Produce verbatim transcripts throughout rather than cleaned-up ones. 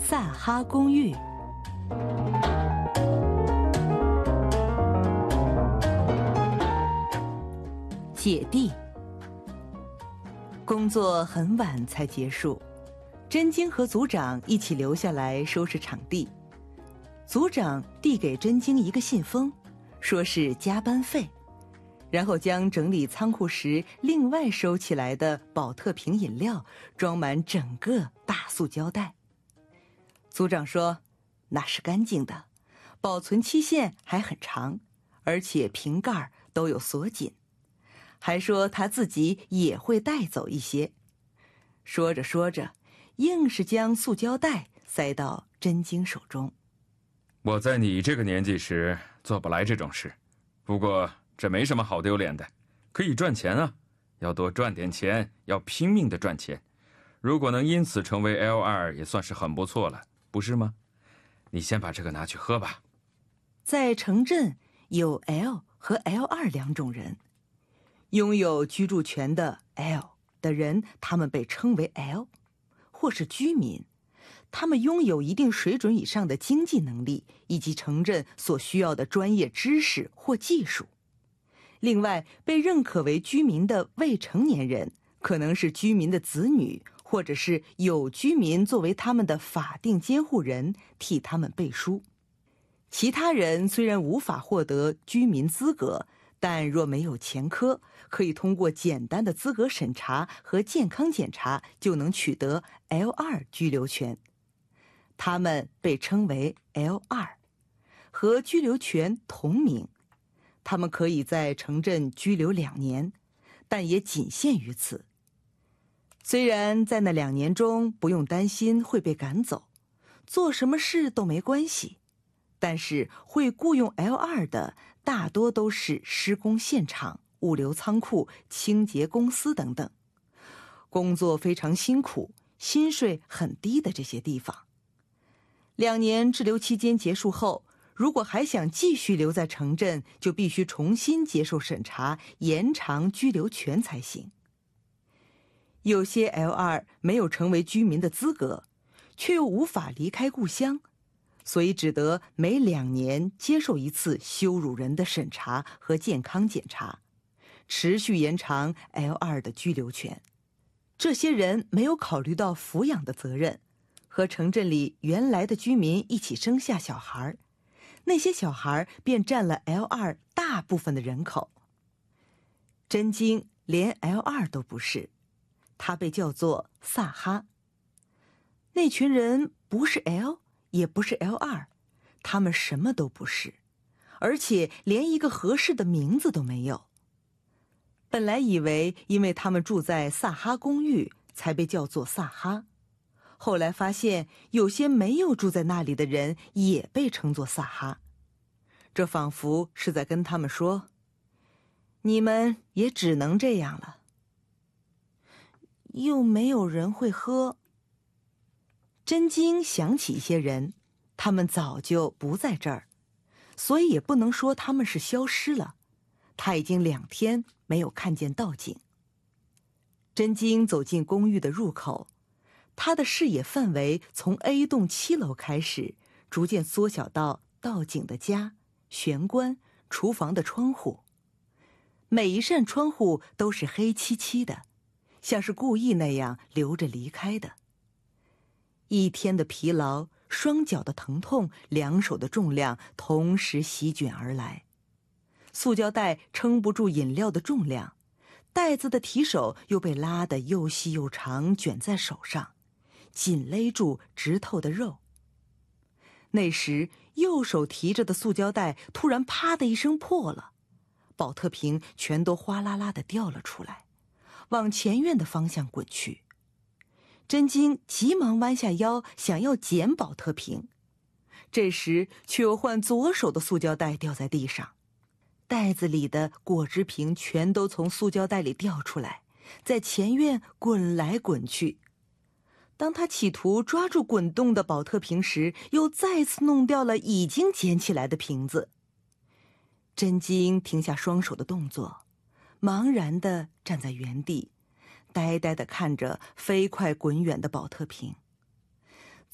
萨哈公寓。姐弟。工作很晚才结束，真经和组长一起留下来收拾场地。组长递给真经一个信封，说是加班费，然后将整理仓库时另外收起来的宝特瓶饮料装满整个大塑胶袋。组长说那是干净的，保存期限还很长，而且瓶盖都有锁紧，还说他自己也会带走一些。说着说着，硬是将塑胶袋塞到真经手中。 我在你这个年纪时做不来这种事，不过这没什么好丢脸的，可以赚钱啊，要多赚点钱，要拼命的赚钱。如果能因此成为 L 二 也算是很不错了，不是吗？你先把这个拿去喝吧。 在城镇有 L 和 L 二 两种人，拥有居住权的 L 的人，他们被称为 L， 或是居民，他们拥有一定水准以上的经济能力以及城镇所需要的专业知识或技术。另外，被认可为居民的未成年人可能是居民的子女，或者是有居民作为他们的法定监护人替他们背书。其他人虽然无法获得居民资格，但若没有前科，可以通过简单的资格审查和健康检查就能取得 L 二 居留权。他们被称为 L 二， 和居留权同名。他们可以在城镇居留两年，但也仅限于此。虽然在那两年中不用担心会被赶走，做什么事都没关系，但是会雇佣 L 二 的大多都是施工现场、物流仓库、清洁公司等等，工作非常辛苦，薪水很低的这些地方。两年滞留期间结束后，如果还想继续留在城镇，就必须重新接受审查，延长居留权才行。有些 L 二 没有成为居民的资格，却又无法离开故乡，所以只得每两年接受一次羞辱人的审查和健康检查，持续延长 L 二 的居留权。这些人没有考虑到抚养的责任，和城镇里原来的居民一起生下小孩，那些小孩便占了 L 二 大部分的人口。真经连 L 二 都不是，他被叫做萨哈。那群人不是 L， 也不是 L 二， 他们什么都不是，而且连一个合适的名字都没有。本来以为因为他们住在萨哈公寓才被叫做萨哈，后来发现有些没有住在那里的人也被称作萨哈，这仿佛是在跟他们说，你们也只能这样了。又没有人会喝。真经想起一些人，他们早就不在这儿，所以也不能说他们是消失了。他已经两天没有看见道景。真经走进公寓的入口，他的视野范围从 A 栋七楼开始，逐渐缩小到道景的家、玄关、厨房的窗户。每一扇窗户都是黑漆漆的，像是故意那样留着离开的。一天的疲劳，双脚的疼痛，两手的重量同时席卷而来。塑胶袋撑不住饮料的重量，袋子的提手又被拉得又细又长，卷在手上，紧勒住直透的肉。那时右手提着的塑胶袋突然啪的一声破了，宝特瓶全都哗啦啦地掉了出来，往前院的方向滚去。真经急忙弯下腰想要捡宝特瓶，这时却又换左手的塑胶袋掉在地上，袋子里的果汁瓶全都从塑胶袋里掉出来，在前院滚来滚去。当他企图抓住滚动的宝特瓶时，又再次弄掉了已经捡起来的瓶子。真经停下双手的动作，茫然地站在原地，呆呆地看着飞快滚远的宝特瓶。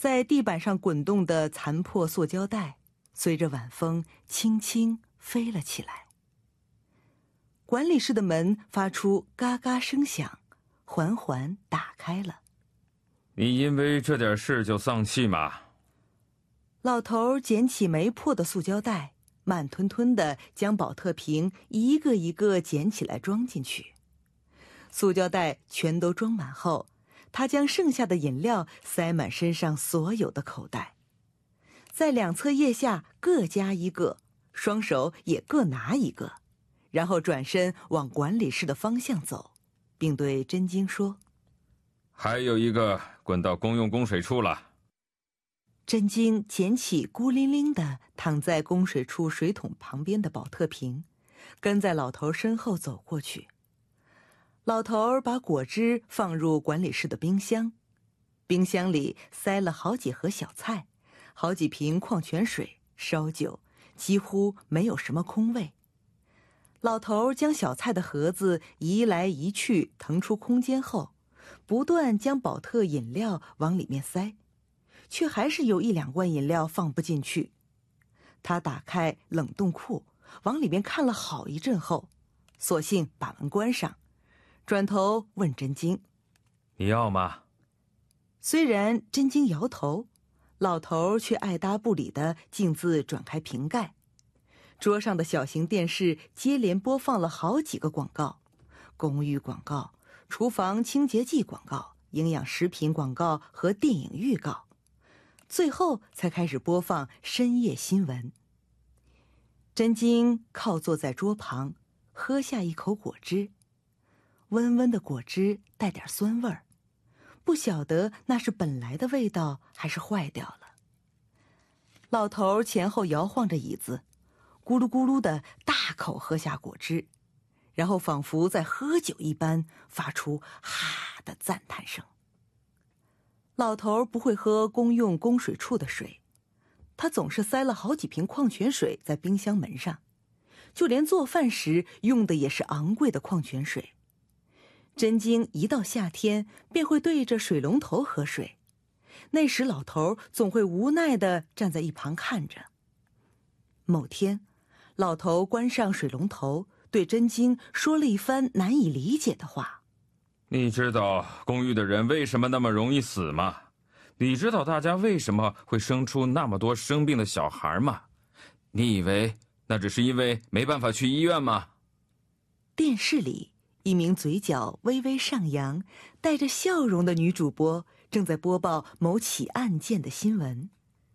在地板上滚动的残破塑胶袋随着晚风轻轻飞了起来。管理室的门发出嘎嘎声响，缓缓打开了。 你因为这点事就丧气吗？ 老头捡起没破的塑胶袋，慢吞吞地将宝特瓶一个一个捡起来装进去。塑胶袋全都装满后，他将剩下的饮料塞满身上所有的口袋，在两侧腋下各加一个，双手也各拿一个，然后转身往管理室的方向走，并对真晶说： 还有一个滚到公用供水处了。 真晶捡起孤零零的躺在供水处水桶旁边的宝特瓶，跟在老头身后走过去。老头把果汁放入管理室的冰箱，冰箱里塞了好几盒小菜，好几瓶矿泉水、烧酒，几乎没有什么空位。老头将小菜的盒子移来移去，腾出空间后，不断将宝特饮料往里面塞，却还是有一两罐饮料放不进去。他打开冷冻库，往里面看了好一阵后，索性把门关上，转头问真晶： 你要吗？ 虽然真晶摇头，老头却爱搭不理地径自转开瓶盖。桌上的小型电视接连播放了好几个广告，公寓广告、厨房清洁剂广告、营养食品广告和电影预告，最后才开始播放深夜新闻。真晶靠坐在桌旁，喝下一口果汁，温温的果汁带点酸味儿，不晓得那是本来的味道还是坏掉了。老头前后摇晃着椅子，咕噜咕噜的大口喝下果汁，然后仿佛在喝酒一般发出哈的赞叹声。老头不会喝公用供水处的水，他总是塞了好几瓶矿泉水在冰箱门上，就连做饭时用的也是昂贵的矿泉水。真晶一到夏天便会对着水龙头喝水，那时老头总会无奈地站在一旁看着。某天，老头关上水龙头，对真晶说了一番难以理解的话。 你知道公寓的人为什么那么容易死吗？你知道大家为什么会生出那么多生病的小孩吗？你以为那只是因为没办法去医院吗？ 电视里，一名嘴角微微上扬、带着笑容的女主播正在播报某起案件的新闻。